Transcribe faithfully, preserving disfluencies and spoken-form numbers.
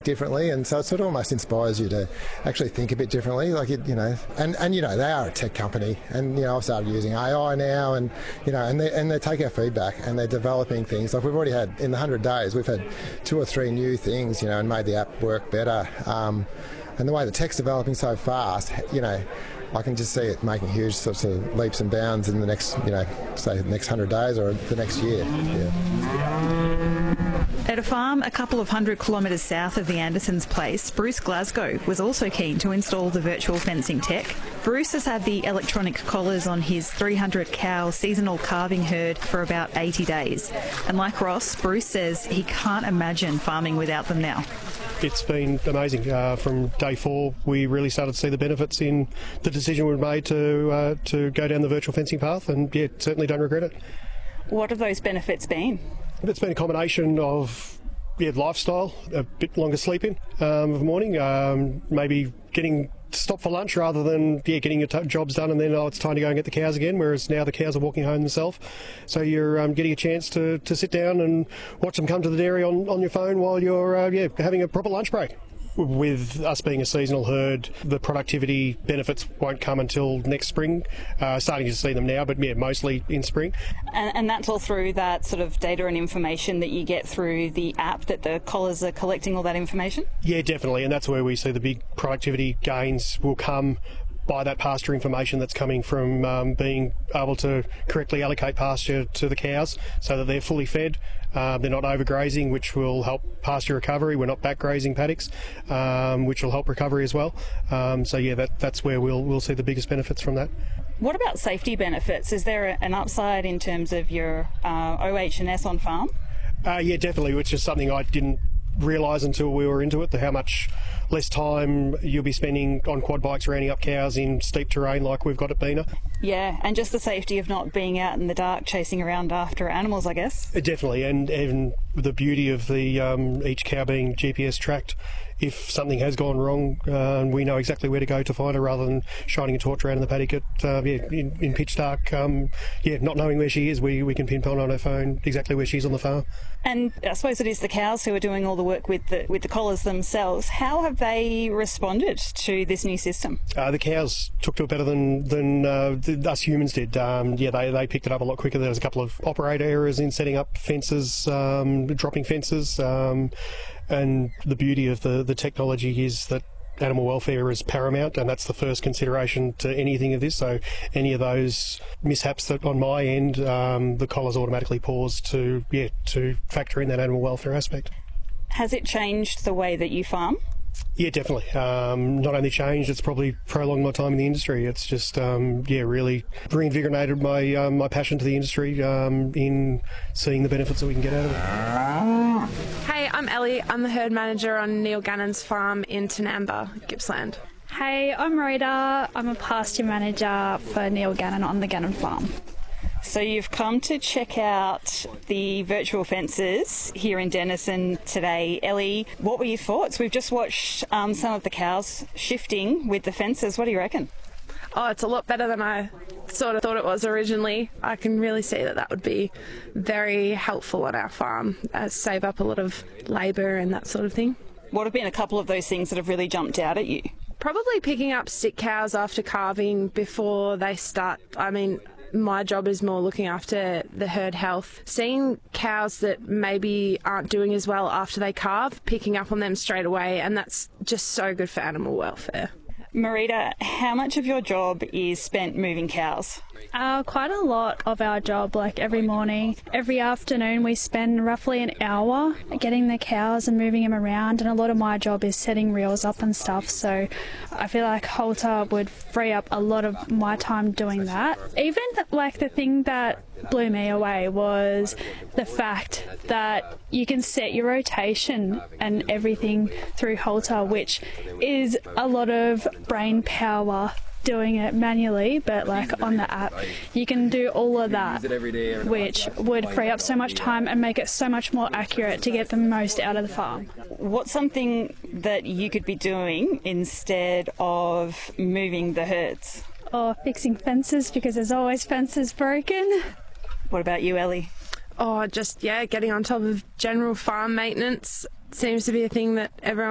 differently, and so it sort of almost inspires you to actually think a bit differently. Like it, you know, and, and you know they are a tech company, and you know I've started using A I now, and you know, and they and they take our feedback and they're developing things. Like we've already had in the hundred days, we've had two or three new things, you know, and made the app work better. Um, and the way the tech's developing so fast, you know, I can just see it making huge sorts of leaps and bounds in the next, you know, say the next hundred days or the next year. Yeah. At a farm a couple of hundred kilometres south of the Andersons' place, Bruce Glasgow was also keen to install the virtual fencing tech. Bruce has had the electronic collars on his three hundred cow seasonal calving herd for about eighty days. And like Ross, Bruce says he can't imagine farming without them now. It's been amazing. Uh, from day four, we really started to see the benefits in the decision we made to uh, to go down the virtual fencing path, and yeah, certainly don't regret it. What have those benefits been? It's been a combination of yeah, lifestyle, a bit longer sleeping um, of the morning, um, maybe getting to stop for lunch rather than yeah, getting your t- jobs done and then oh, it's time to go and get the cows again, whereas now the cows are walking home themselves. So you're um, getting a chance to, to sit down and watch them come to the dairy on, on your phone while you're uh, yeah, having a proper lunch break. With us being a seasonal herd, the productivity benefits won't come until next spring. Uh, starting to see them now, but yeah, mostly in spring. And, and that's all through that sort of data and information that you get through the app, that the collars are collecting all that information? Yeah, definitely, and that's where we see the big productivity gains will come by that pasture information that's coming from um, being able to correctly allocate pasture to the cows so that they're fully fed. Uh, they're not overgrazing, which will help pasture recovery. We're not back grazing paddocks, um, which will help recovery as well. Um, so yeah, that, that's where we'll we'll see the biggest benefits from that. What about safety benefits? Is there an upside in terms of your uh, O H and S on farm? Uh, yeah, definitely, which is something I didn't realise until we were into it, the how much less time you'll be spending on quad bikes rounding up cows in steep terrain like we've got at Beena. Yeah, and just the safety of not being out in the dark chasing around after animals, I guess. Definitely, and even the beauty of the um, each cow being G P S tracked. If something has gone wrong, uh, we know exactly where to go to find her rather than shining a torch around in the paddock at, uh, yeah, in, in pitch dark. Um, yeah, not knowing where she is, we, we can pinpoint on her phone exactly where she's on the farm. And I suppose it is the cows who are doing all the work with the with the collars themselves. How have they responded to this new system? Uh, the cows took to it better than than uh, us humans did. Um, yeah, they, they picked it up a lot quicker. There was a couple of operator errors in setting up fences, um, dropping fences. Um, And the beauty of the, the technology is that animal welfare is paramount, and that's the first consideration to anything of this. So any of those mishaps that on my end, um, the collars automatically pause to yeah to factor in that animal welfare aspect. Has it changed the way that you farm? Yeah, definitely. Um, not only changed, it's probably prolonged my time in the industry. It's just, um, yeah, really reinvigorated my um, my passion to the industry um, in seeing the benefits that we can get out of it. Hey, I'm Ellie. I'm the herd manager on Neil Gannon's farm in Tanamba, Gippsland. Hey, I'm Rita. I'm a pasture manager for Neil Gannon on the Gannon farm. So you've come to check out the virtual fences here in Denison today. Ellie, what were your thoughts? We've just watched um, some of the cows shifting with the fences. What do you reckon? Oh, it's a lot better than I sort of thought it was originally. I can really see that that would be very helpful on our farm, uh, save up a lot of labour and that sort of thing. What have been a couple of those things that have really jumped out at you? Probably picking up sick cows after calving before they start. I mean, my job is more looking after the herd health. Seeing cows that maybe aren't doing as well after they calve, picking up on them straight away, and that's just so good for animal welfare. Marita, how much of your job is spent moving cows? Uh, quite a lot of our job, like every morning. Every afternoon we spend roughly an hour getting the cows and moving them around, and a lot of my job is setting reels up and stuff, so I feel like Halter would free up a lot of my time doing that. Even like the thing that blew me away was the fact that you can set your rotation and everything through Halter, which is a lot of brain power doing it manually, but like on the app you can do all of that, which would free up so much time and make it so much more accurate to get the most out of the farm. What's something that you could be doing instead of moving the herds? Or fixing fences, because there's always fences broken. What about you, Ellie? Oh, just, yeah, getting on top of general farm maintenance seems to be a thing that everyone